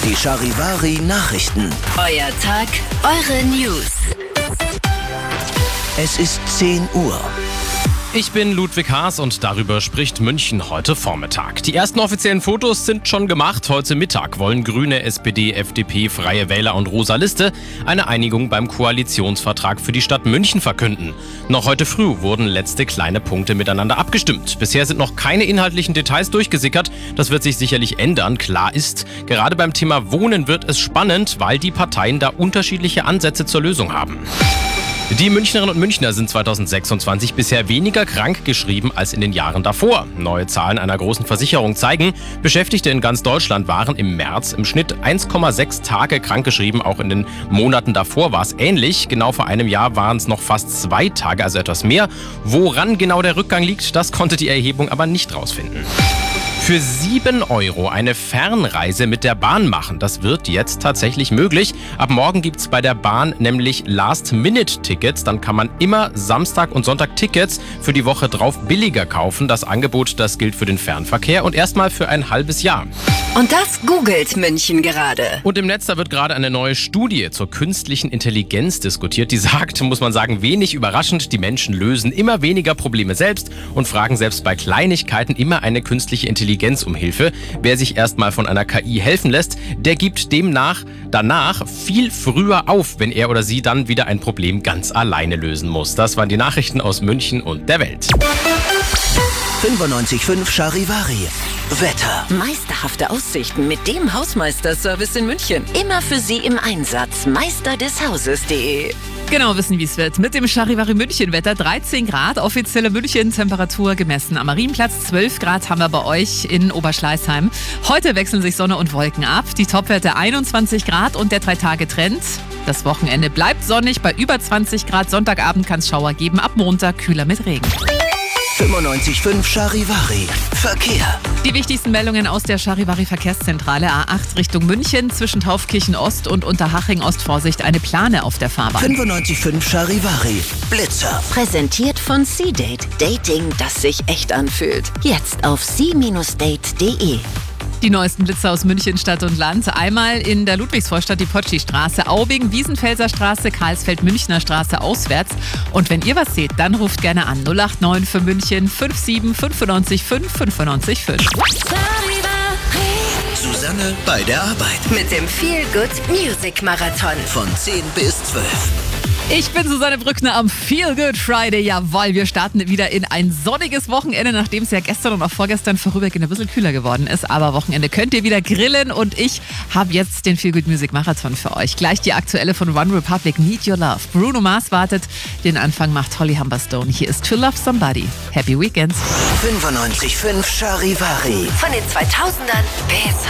Die Charivari Nachrichten. Euer Tag, eure News. Es ist 10 Uhr. Ich bin Ludwig Haas und darüber spricht München heute Vormittag. Die ersten offiziellen Fotos sind schon gemacht. Heute Mittag wollen Grüne, SPD, FDP, Freie Wähler und Rosa Liste eine Einigung beim Koalitionsvertrag für die Stadt München verkünden. Noch heute früh wurden letzte kleine Punkte miteinander abgestimmt. Bisher sind noch keine inhaltlichen Details durchgesickert. Das wird sich sicherlich ändern. Klar ist, gerade beim Thema Wohnen wird es spannend, weil die Parteien da unterschiedliche Ansätze zur Lösung haben. Die Münchnerinnen und Münchner sind 2026 bisher weniger krank geschrieben als in den Jahren davor. Neue Zahlen einer großen Versicherung zeigen, Beschäftigte in ganz Deutschland waren im März im Schnitt 1,6 Tage krankgeschrieben. Auch in den Monaten davor war es ähnlich. Genau vor einem Jahr waren es noch fast 2 Tage, also etwas mehr. Woran genau der Rückgang liegt, das konnte die Erhebung aber nicht rausfinden. Für 7 € eine Fernreise mit der Bahn machen. Das wird jetzt tatsächlich möglich. Ab morgen gibt es bei der Bahn nämlich Last-Minute-Tickets. Dann kann man immer Samstag und Sonntag Tickets für die Woche drauf billiger kaufen. Das Angebot, das gilt für den Fernverkehr und erstmal für ein halbes Jahr. Und das googelt München gerade. Und im Netz, da wird gerade eine neue Studie zur künstlichen Intelligenz diskutiert. Die sagt, muss man sagen, wenig überraschend, die Menschen lösen immer weniger Probleme selbst und fragen selbst bei Kleinigkeiten immer eine künstliche Intelligenz um Hilfe. Wer sich erstmal von einer KI helfen lässt, der gibt danach viel früher auf, wenn er oder sie dann wieder ein Problem ganz alleine lösen muss. Das waren die Nachrichten aus München und der Welt. 95.5 Charivari. Wetter. Meisterhafte Aussichten mit dem Hausmeisterservice in München. Immer für Sie im Einsatz. meisterdeshauses.de. Genau wissen, wie es wird. Mit dem Charivari München Wetter 13 Grad, offizielle München-Temperatur gemessen. Am Marienplatz 12 Grad haben wir bei euch in Oberschleißheim. Heute wechseln sich Sonne und Wolken ab. Die Topwerte 21 Grad und der 3-Tage-Trend. Das Wochenende bleibt sonnig bei über 20 Grad. Sonntagabend kann es Schauer geben, ab Montag kühler mit Regen. 95.5 Charivari. Verkehr. Die wichtigsten Meldungen aus der Charivari Verkehrszentrale. A8 Richtung München, zwischen Taufkirchen Ost und Unterhaching Ost. Vorsicht, eine Plane auf der Fahrbahn. 95.5 Charivari. Blitzer. Präsentiert von C-Date. Dating, das sich echt anfühlt. Jetzt auf c-date.de. Die neuesten Blitzer aus München, Stadt und Land. Einmal in der Ludwigsvorstadt die Potschi-Straße, Aubing, Wiesenfelser Straße, Karlsfeld-Münchner Straße auswärts. Und wenn ihr was seht, dann ruft gerne an 089 für München 57 95 5 95 5. Susanne bei der Arbeit. Mit dem Feel Good Music Marathon. Von 10 bis 12. Ich bin Susanne Brückner am Feel Good Friday. Jawohl, wir starten wieder in ein sonniges Wochenende, nachdem es ja gestern und auch vorgestern vorübergehend ein bisschen kühler geworden ist. Aber Wochenende könnt ihr wieder grillen und ich habe jetzt den Feel Good Music Marathon für euch. Gleich die aktuelle von One Republic, Need Your Love. Bruno Mars wartet. Den Anfang macht Holly Humberstone. Hier ist To Love Somebody. Happy Weekends. 95.5 Charivari. Von den 2000ern bis